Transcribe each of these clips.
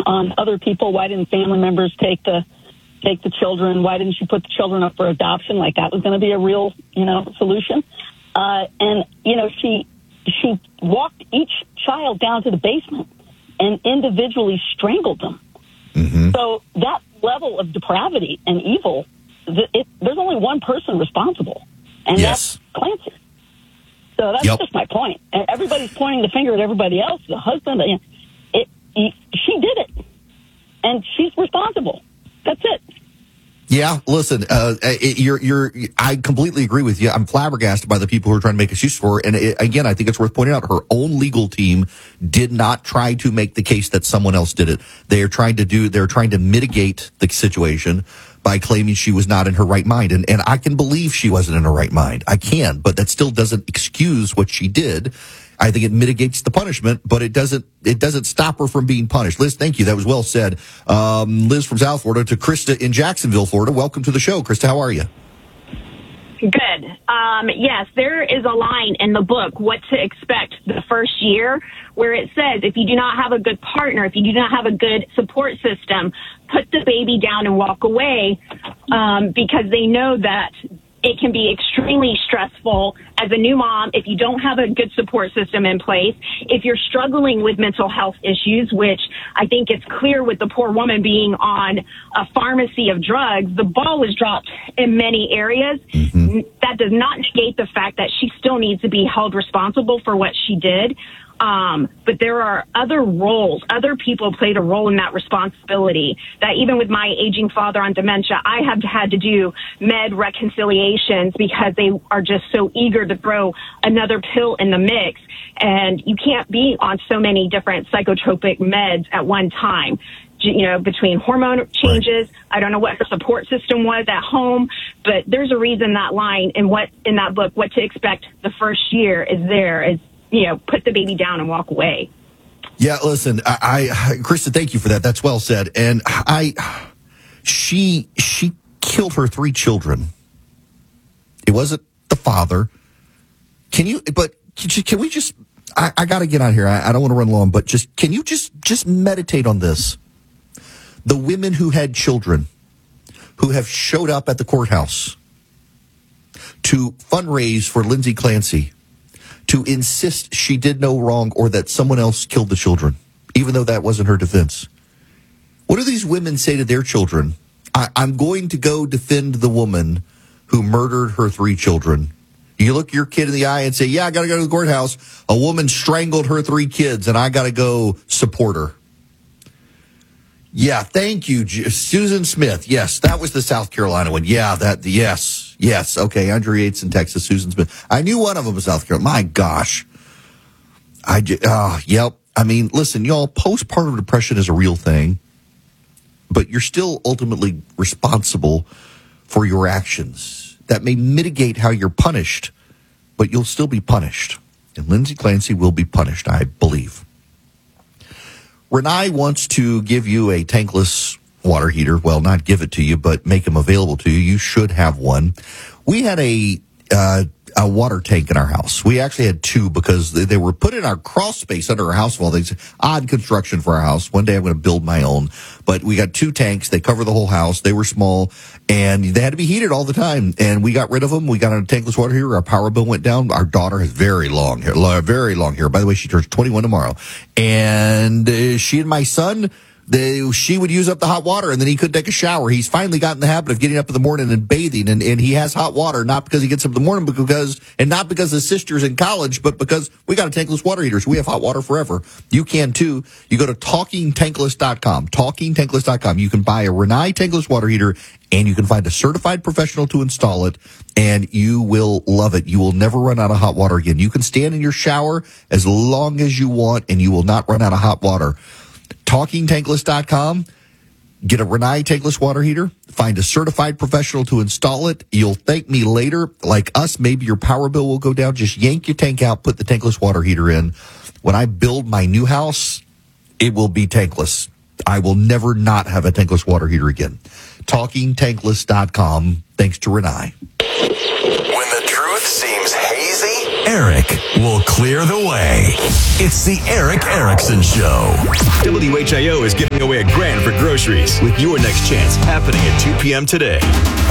on other people. Why didn't family members take the children? Why didn't you put the children up for adoption? Like that was going to be a real, solution. And she walked each child down to the basement and individually strangled them. Mm-hmm. So that level of depravity and evil, there's only one person responsible, and yes. that's Clancy. So that's just my point. And everybody's pointing the finger at everybody else, the husband. She did it, and she's responsible. That's it. Yeah, listen, I completely agree with you. I'm flabbergasted by the people who are trying to make excuses for her. And again, I think it's worth pointing out her own legal team did not try to make the case that someone else did it. They're trying to mitigate the situation by claiming she was not in her right mind. And I can believe she wasn't in her right mind. I can, but that still doesn't excuse what she did. I think it mitigates the punishment, but it doesn't stop her from being punished. Liz, thank you. That was well said. Liz from South Florida to Krista in Jacksonville, Florida. Welcome to the show. Krista, how are you? Good. Yes, there is a line in the book, What to Expect the First Year, where it says if you do not have a good partner, if you do not have a good support system, put the baby down and walk away, because they know that it can be extremely stressful as a new mom if you don't have a good support system in place. If you're struggling with mental health issues, which I think it's clear with the poor woman being on a pharmacy of drugs, the ball was dropped in many areas. Mm-hmm. That does not negate the fact that she still needs to be held responsible for what she did. But there are other roles. Other people played a role in that responsibility. That even with my aging father on dementia, I have had to do med reconciliations because they are just so eager to throw another pill in the mix. And you can't be on so many different psychotropic meds at one time. Between hormone changes, right. I don't know what her support system was at home, but there's a reason that line in that book, What to Expect the First Year, is there. Is put the baby down and walk away. Yeah, listen, Krista, thank you for that. That's well said. And she killed her 3 children. It wasn't the father. Can we just, I got to get on here. I don't want to run long, but can you just meditate on this? The women who had children who have showed up at the courthouse to fundraise for Lindsay Clancy, to insist she did no wrong or that someone else killed the children, even though that wasn't her defense. What do these women say to their children? I'm going to go defend the woman who murdered her 3 children. You look your kid in the eye and say, yeah, I got to go to the courthouse. A woman strangled her 3 kids, and I got to go support her. Yeah, thank you, Susan Smith. Yes, that was the South Carolina one. Yeah, yes. Okay, Andrew Yates in Texas, Susan Smith. I knew one of them was South Carolina. My gosh. Yep. I mean, listen, y'all, postpartum depression is a real thing, but you're still ultimately responsible for your actions. That may mitigate how you're punished, but you'll still be punished. And Lindsay Clancy will be punished, I believe. Renee wants to give you a tankless water heater. Well, not give it to you, but make them available to you. You should have one. We had a water tank in our house. We actually had 2 because they were put in our crawl space under our house of all things. Odd construction for our house. One day I'm going to build my own. But we got 2 tanks. They cover the whole house. They were small, and they had to be heated all the time. And we got rid of them. We got a tankless water heater. Our power bill went down. Our daughter has very long hair. By the way, she turns 21 tomorrow. And she and my son, she would use up the hot water, and then he couldn't take a shower. He's finally gotten the habit of getting up in the morning and bathing, and he has hot water, not because he gets up in the morning, but not because his sister's in college, but because we got a tankless water heater, so we have hot water forever. You can too. You go to TalkingTankless.com, TalkingTankless.com. You can buy a Renee tankless water heater, and you can find a certified professional to install it, and you will love it. You will never run out of hot water again. You can stand in your shower as long as you want, and you will not run out of hot water. TalkingTankless.com. Get a Renee tankless water heater. Find a certified professional to install it. You'll thank me later. Like us, maybe your power bill will go down. Just yank your tank out, put the tankless water heater in. When I build my new house, it will be tankless. I will never not have a tankless water heater again. TalkingTankless.com. Thanks to Renee. When the truth seems hazy Eric will clear the way. It's the Eric Erickson Show. WHIO is giving away $1,000 for groceries with your next chance happening at 2 p.m. today.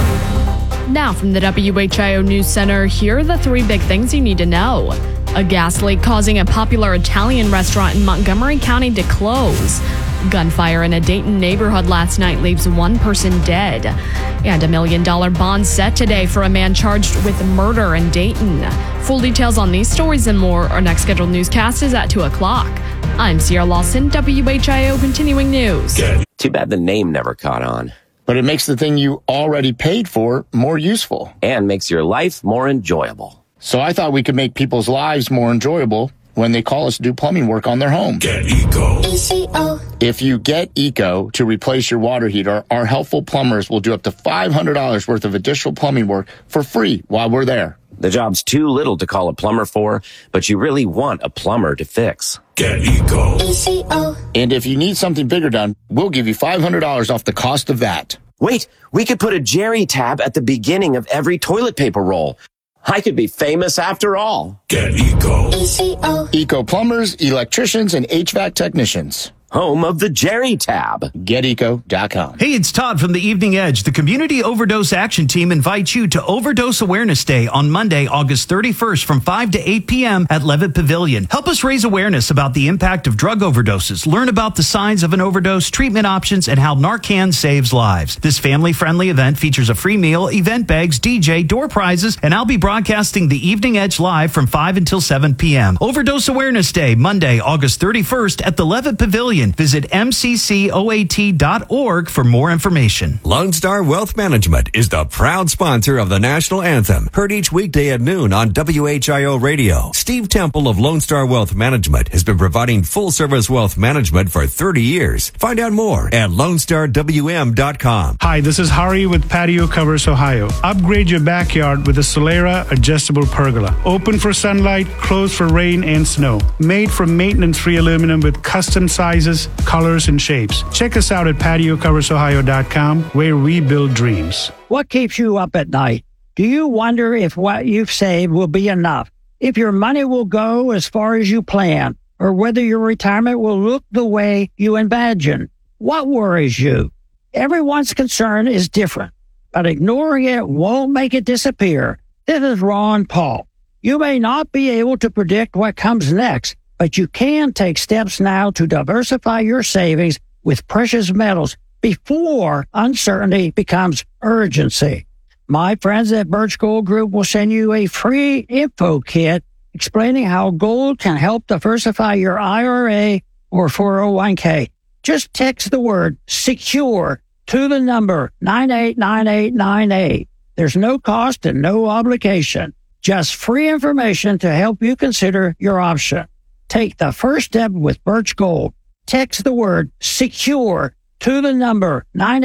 Now from the WHIO News Center, here are the 3 big things you need to know. A gas leak causing a popular Italian restaurant in Montgomery County to close. Gunfire in a Dayton neighborhood last night leaves 1 person dead. And $1 million bond set today for a man charged with murder in Dayton. Full details on these stories and more. Our next scheduled newscast is at 2 o'clock. I'm Sierra Lawson, WHIO Continuing News. Too bad the name never caught on. But it makes the thing you already paid for more useful. And makes your life more enjoyable. So I thought we could make people's lives more enjoyable when they call us to do plumbing work on their home. Get Eco. ECO. If you get Eco to replace your water heater, our helpful plumbers will do up to $500 worth of additional plumbing work for free while we're there. The job's too little to call a plumber for, but you really want a plumber to fix. Get Eco. ECO. And if you need something bigger done, we'll give you $500 off the cost of that. Wait, we could put a Jerry tab at the beginning of every toilet paper roll. I could be famous after all. Get Eco. ECO. Eco plumbers, electricians, and HVAC technicians. Home of the Jerry tab. GetEco.com. Hey, it's Todd from the Evening Edge. The Community Overdose Action Team invites you to Overdose Awareness Day on Monday, August 31st from 5 to 8 p.m. at Levitt Pavilion. Help us raise awareness about the impact of drug overdoses. Learn about the signs of an overdose, treatment options, and how Narcan saves lives. This family-friendly event features a free meal, event bags, DJ, door prizes, and I'll be broadcasting the Evening Edge live from 5 until 7 p.m. Overdose Awareness Day, Monday, August 31st at the Levitt Pavilion. Visit mccoat.org for more information. Lone Star Wealth Management is the proud sponsor of the national anthem. Heard each weekday at noon on WHIO Radio. Steve Temple of Lone Star Wealth Management has been providing full-service wealth management for 30 years. Find out more at LoneStarWM.com. Hi, this is Hari with Patio Covers Ohio. Upgrade your backyard with a Solera adjustable pergola. Open for sunlight, closed for rain and snow. Made from maintenance-free aluminum with custom sizes, colors, and shapes. Check us out at patiocoversohio.com, where we build dreams. What keeps you up at night? Do you wonder if what you've saved will be enough? If your money will go as far as you plan? Or whether your retirement will look the way you imagine? What worries you? Everyone's concern is different, but ignoring it won't make it disappear. This is Ron Paul. You may not be able to predict what comes next, but you can take steps now to diversify your savings with precious metals before uncertainty becomes urgency. My friends at Birch Gold Group will send you a free info kit explaining how gold can help diversify your IRA or 401k. Just text the word SECURE to the number 989898. There's no cost and no obligation. Just free information to help you consider your option. Take the first step with Birch Gold. Text the word SECURE to the number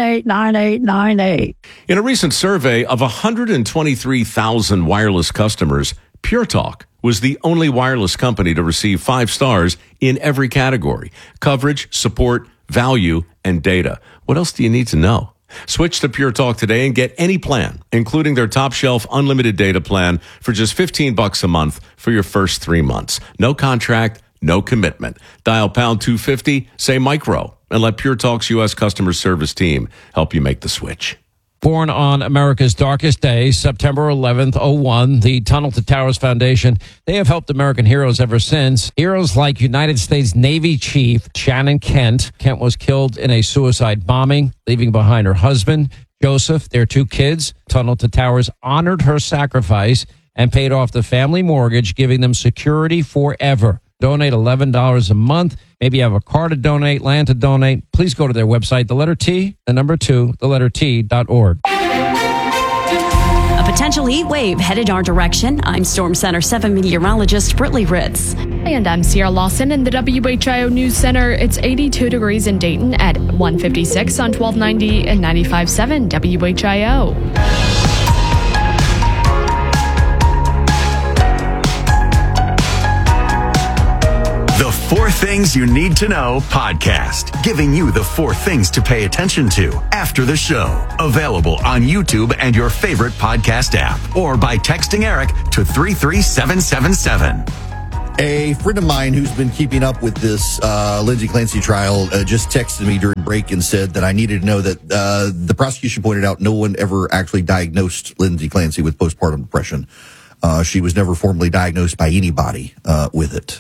989898. In a recent survey of 123,000 wireless customers, Pure Talk was the only wireless company to receive 5 stars in every category: coverage, support, value, and data. What else do you need to know? Switch to Pure Talk today and get any plan, including their top shelf unlimited data plan for just $15 a month for your first 3 months. No contract, no commitment. Dial pound 250, say micro, and let Pure Talk's U.S. customer service team help you make the switch. Born on America's darkest day, September 11th, 01, the Tunnel to Towers Foundation, they have helped American heroes ever since. Heroes like United States Navy Chief Shannon Kent. Kent was killed in a suicide bombing, leaving behind her husband, Joseph, their 2 kids. Tunnel to Towers honored her sacrifice and paid off the family mortgage, giving them security forever. Donate $11 a month. Maybe you have a car to donate, land to donate. Please go to their website, the letter T, the number 2, the letter T.org. A potential heat wave headed our direction. I'm Storm Center 7 meteorologist Brittany Ritz. And I'm Sierra Lawson in the WHIO News Center. It's 82 degrees in Dayton at 156 on 1290 and 95.7 WHIO. The 4 Things You Need to Know podcast, giving you the 4 things to pay attention to after the show. Available on YouTube and your favorite podcast app, or by texting Eric to 33777. A friend of mine who's been keeping up with this Lindsay Clancy trial just texted me during break and said that I needed to know that the prosecution pointed out no one ever actually diagnosed Lindsay Clancy with postpartum depression. She was never formally diagnosed by anybody with it.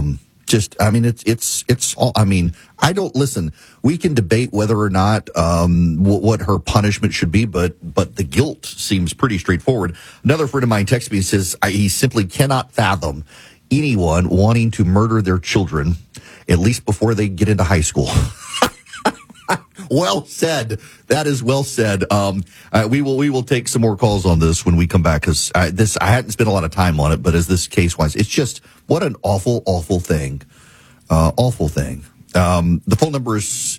It's all, I don't listen. We can debate whether or not what her punishment should be, but the guilt seems pretty straightforward. Another friend of mine texted me and says he simply cannot fathom anyone wanting to murder their children, at least before they get into high school. Well said. That is well said. We will take some more calls on this when we come back, because I hadn't spent a lot of time on it, but as this case was, it's just what an awful thing. Awful thing. The phone number is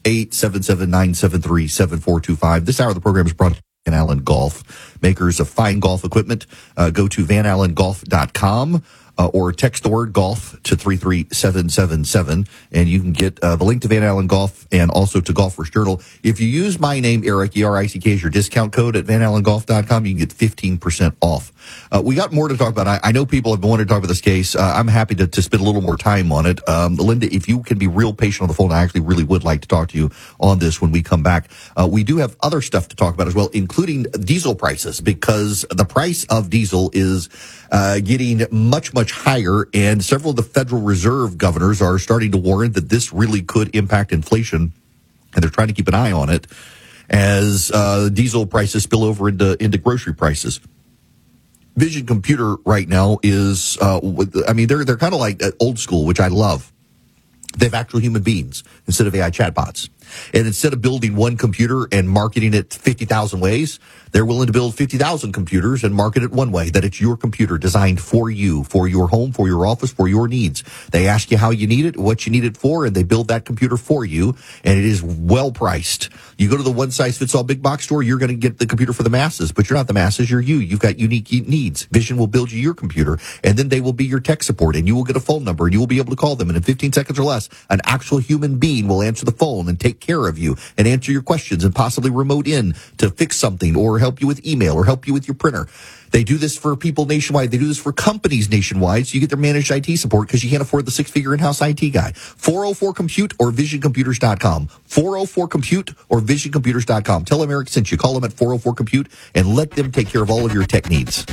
877-973-7425. This hour of the program is brought to you by Van Allen Golf, makers of fine golf equipment. Go to vanallengolf.com. Or text the word golf to 33777, and you can get the link to Van Allen Golf and also to Golfers Journal. If you use my name, Eric, E-R-I-C-K, as your discount code at vanallengolf.com, you can get 15% off. We got more to talk about. I know people have been wanting to talk about this case. I'm happy to spend a little more time on it. Linda, if you can be real patient on the phone, I actually really would like to talk to you on this when we come back. We do have other stuff to talk about as well, including diesel prices, because the price of diesel is getting much higher, and several of the Federal Reserve governors are starting to warn that this really could impact inflation, and they're trying to keep an eye on it as diesel prices spill over into grocery prices. Vision Computer right now is, they're kind of like old school, which I love. They have actual human beings instead of AI chatbots. And instead of building one computer and marketing it 50,000 ways, they're willing to build 50,000 computers and market it one way, that it's your computer designed for you, for your home, for your office, for your needs. They ask you how you need it, what you need it for, and they build that computer for you, and it is well priced. You go to the one-size-fits-all big box store, you're going to get the computer for the masses, but you're not the masses, you're you. You've got unique needs. Vision will build you your computer, and then they will be your tech support, and you will get a phone number, and you will be able to call them, and in 15 seconds or less, an actual human being will answer the phone and take care of you and answer your questions and possibly remote in to fix something or help you with email or help you with your printer. They do this for people nationwide. They do this for companies nationwide, so you get their managed IT support because you can't afford the 6-figure in-house IT guy. 404-COMPUTE or VisionComputers.com. 404-COMPUTE or VisionComputers.com. Tell them Eric sent you. Call them at 404-COMPUTE and let them take care of all of your tech needs.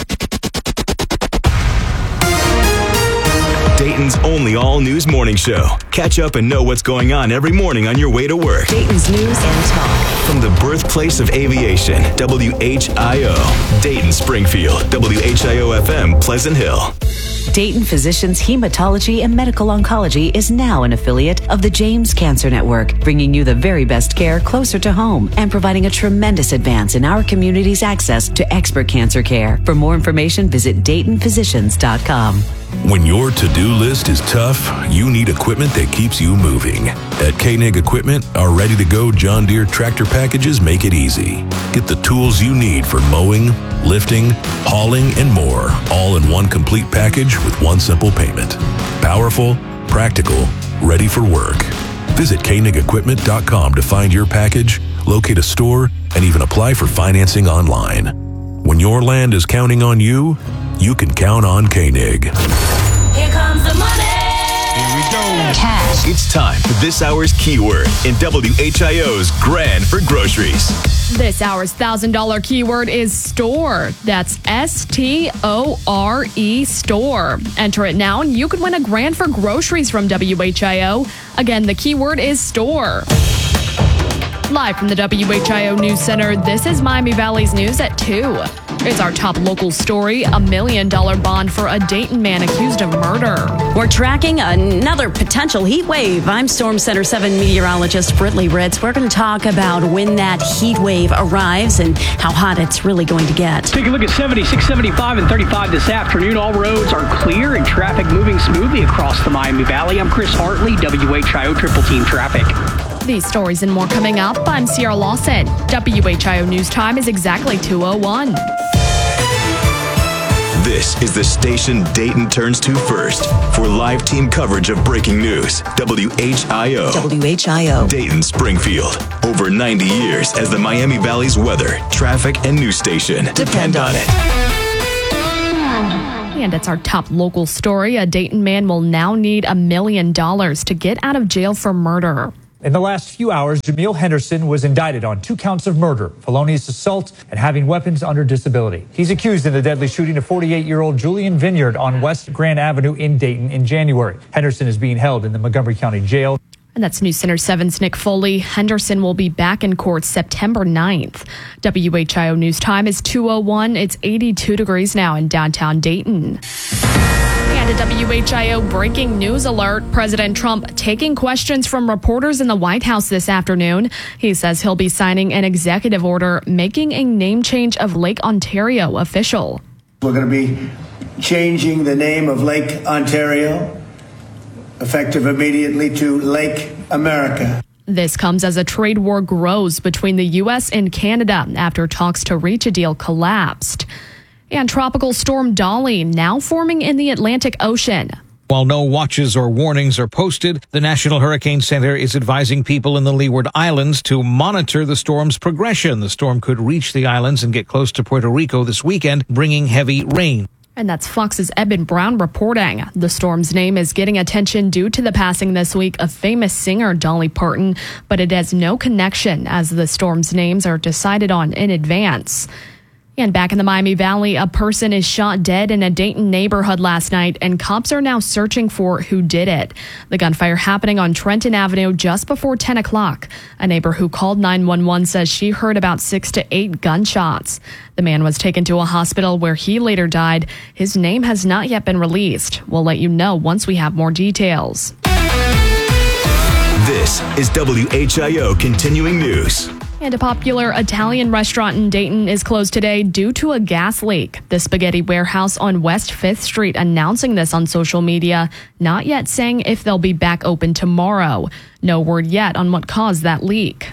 Dayton's only all-news morning show. Catch up and know what's going on every morning on your way to work. Dayton's News and Talk. From the birthplace of aviation, WHIO. Dayton, Springfield, WHIO-FM, Pleasant Hill. Dayton Physicians Hematology and Medical Oncology is now an affiliate of the James Cancer Network, bringing you the very best care closer to home and providing a tremendous advance in our community's access to expert cancer care. For more information, visit DaytonPhysicians.com. When your to-do list is tough, you need equipment that keeps you moving. At Koenig Equipment, our ready-to-go John Deere tractor packages make it easy. Get the tools you need for mowing, lifting, hauling, and more, all in one complete package with one simple payment. Powerful, practical, ready for work. Visit KoenigEquipment.com to find your package, locate a store, and even apply for financing online. When your land is counting on you, you can count on Koenig. Here comes the money. Here we go. Cash. It's time for this hour's keyword in WHIO's Grand for Groceries. This hour's $1,000 keyword is store. That's STORE, store. Enter it now and you could win a grand for groceries from WHIO. Again, the keyword is store. Live from the WHIO News Center, this is Miami Valley's News at 2. It's our top local story, $1 million bond for a Dayton man accused of murder. We're tracking another potential heat wave. I'm Storm Center 7 meteorologist Brittany Ritz. We're going to talk about when that heat wave arrives and how hot it's really going to get. Take a look at 76, 75, and 35 this afternoon. All roads are clear and traffic moving smoothly across the Miami Valley. I'm Chris Hartley, WHIO Triple Team Traffic. These stories and more coming up. I'm Sierra Lawson. WHIO News Time is exactly 2:01. This is the station Dayton turns to first for live team coverage of breaking news. WHIO. WHIO. Dayton, Springfield. Over 90 years as the Miami Valley's weather, traffic, and news station. Depend on it. And it's our top local story. A Dayton man will now need $1 million to get out of jail for murder. In the last few hours, Jamil Henderson was indicted on 2 counts of murder, felonious assault, and having weapons under disability. He's accused in the deadly shooting of 48-year-old Julian Vineyard on West Grand Avenue in Dayton in January. Henderson is being held in the Montgomery County Jail. And that's News Center 7's Nick Foley. Henderson will be back in court September 9th. WHIO News Time is 2:01. It's 82 degrees now in downtown Dayton. And a WHIO breaking news alert. President Trump taking questions from reporters in the White House this afternoon. He says he'll be signing an executive order making a name change of Lake Ontario official. We're going to be changing the name of Lake Ontario, effective immediately, to Lake America. This comes as a trade war grows between the U.S. and Canada after talks to reach a deal collapsed. And Tropical Storm Dolly now forming in the Atlantic Ocean. While no watches or warnings are posted, the National Hurricane Center is advising people in the Leeward Islands to monitor the storm's progression. The storm could reach the islands and get close to Puerto Rico this weekend, bringing heavy rain. And that's Fox's Eben Brown reporting. The storm's name is getting attention due to the passing this week of famous singer Dolly Parton, but it has no connection as the storm's names are decided on in advance. And back in the Miami Valley, a person is shot dead in a Dayton neighborhood last night, and cops are now searching for who did it. The gunfire happening on Trenton Avenue just before 10 o'clock. A neighbor who called 911 says she heard about 6 to 8 gunshots. The man was taken to a hospital where he later died. His name has not yet been released. We'll let you know once we have more details. This is WHIO Continuing News. And a popular Italian restaurant in Dayton is closed today due to a gas leak. The Spaghetti Warehouse on West 5th Street announcing this on social media, not yet saying if they'll be back open tomorrow. No word yet on what caused that leak.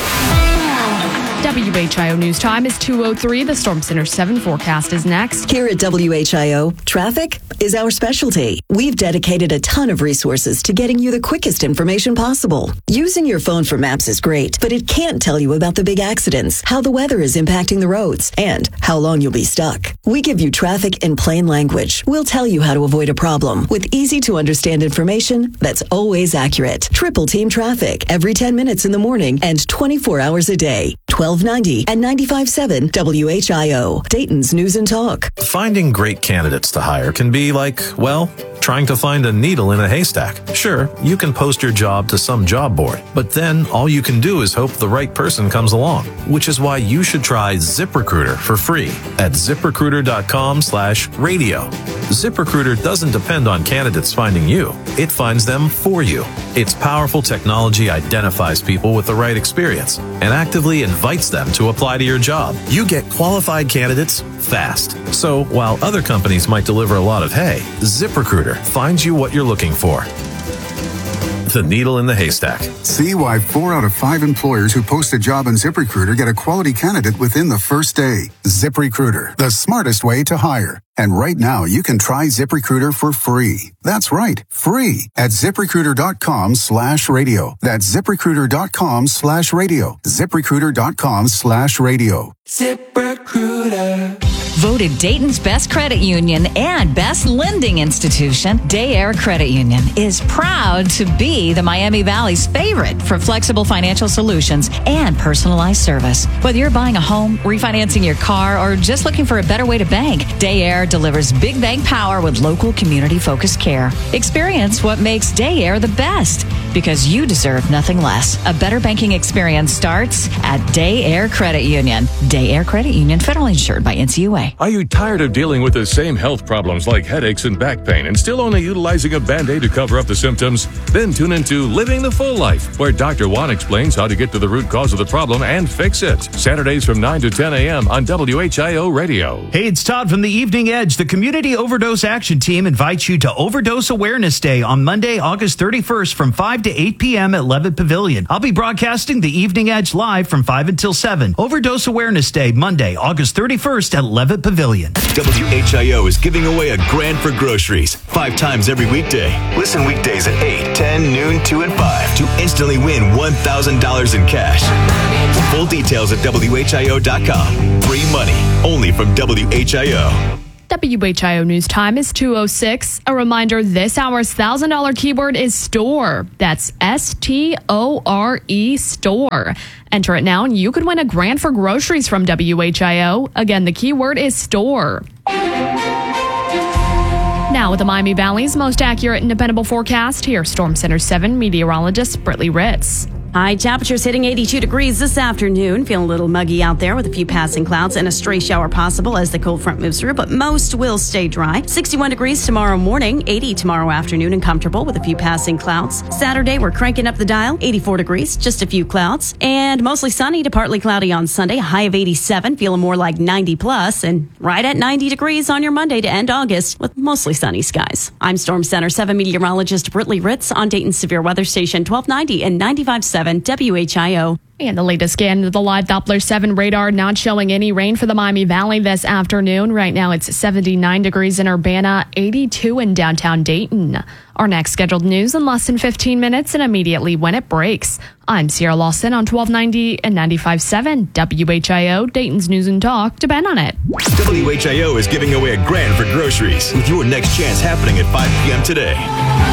WHIO News Time is 2:03. The Storm Center 7 forecast is next. Here at WHIO, traffic is our specialty. We've dedicated a ton of resources to getting you the quickest information possible. Using your phone for maps is great, but it can't tell you about the big accidents, how the weather is impacting the roads, and how long you'll be stuck. We give you traffic in plain language. We'll tell you how to avoid a problem with easy to understand information that's always accurate. Triple Team Traffic every 10 minutes in the morning and 24 hours a day. 1290 and 95.7 WHIO, Dayton's News and Talk. Finding great candidates to hire can be like, well, trying to find a needle in a haystack. Sure, you can post your job to some job board, but then all you can do is hope the right person comes along, which is why you should try ZipRecruiter for free at ZipRecruiter.com/radio. ZipRecruiter doesn't depend on candidates finding you. It finds them for you. Its powerful technology identifies people with the right experience and actively invites them to apply to your job. You get qualified candidates fast. So while other companies might deliver a lot of hay, ZipRecruiter finds you what you're looking for. The needle in the haystack. See why 4 out of 5 employers who post a job on ZipRecruiter get a quality candidate within the first day. ZipRecruiter, the smartest way to hire. And right now, you can try ZipRecruiter for free. That's right, free at ZipRecruiter.com/radio. That's ZipRecruiter.com/radio. ZipRecruiter.com/radio. ZipRecruiter. Voted Dayton's best credit union and best lending institution, Day Air Credit Union is proud to be the Miami Valley's favorite for flexible financial solutions and personalized service. Whether you're buying a home, refinancing your car, or just looking for a better way to bank, Day Air delivers big bank power with local community-focused care. Experience what makes Day Air the best, because you deserve nothing less. A better banking experience starts at Day Air Credit Union. Day Air Credit Union, federally insured by NCUA. Are you tired of dealing with the same health problems like headaches and back pain and still only utilizing a Band-Aid to cover up the symptoms? Then tune into Living the Full Life, where Dr. Juan explains how to get to the root cause of the problem and fix it. Saturdays from 9 to 10 a.m. on WHIO Radio. Hey, it's Todd from the Evening Edge. The Community Overdose Action Team invites you to Overdose Awareness Day on Monday, August 31st from 5 to 8 p.m. at Levitt Pavilion. I'll be broadcasting the Evening Edge live from 5 until 7. Overdose Awareness Day, Monday, August 31st at Levitt Levitt Pavilion. WHIO is giving away a grand for groceries 5 times every weekday. Listen weekdays at 8, 10, noon, 2, and 5 to instantly win $1,000 in cash. Full details at WHIO.com. Free money only from WHIO. WHIO News Time is 2:06. A reminder, this hour's $1,000 keyword is store. That's STORE, store. Enter it now and you could win a grand for groceries from WHIO. Again, the keyword is store. Now with the Miami Valley's most accurate and dependable forecast, here's Storm Center 7 meteorologist Britley Ritz. High temperatures hitting 82 degrees this afternoon. Feeling a little muggy out there with a few passing clouds and a stray shower possible as the cold front moves through, but most will stay dry. 61 degrees tomorrow morning, 80 tomorrow afternoon, and comfortable with a few passing clouds. Saturday, we're cranking up the dial, 84 degrees, just a few clouds, and mostly sunny to partly cloudy on Sunday, high of 87, feeling more like 90 plus, and right at 90 degrees on your Monday to end August with mostly sunny skies. I'm Storm Center 7 meteorologist Britley Ritz on Dayton's Severe Weather Station 1290 and 95.7 WHIO. And the latest scan of the live Doppler 7 radar not showing any rain for the Miami Valley this afternoon. Right now it's 79 degrees in Urbana, 82 in downtown Dayton. Our next scheduled news in less than 15 minutes and immediately when it breaks. I'm Sierra Lawson on 1290 and 95.7 WHIO, Dayton's News and Talk. Depend on it. WHIO is giving away a grand for groceries with your next chance happening at 5 p.m. today.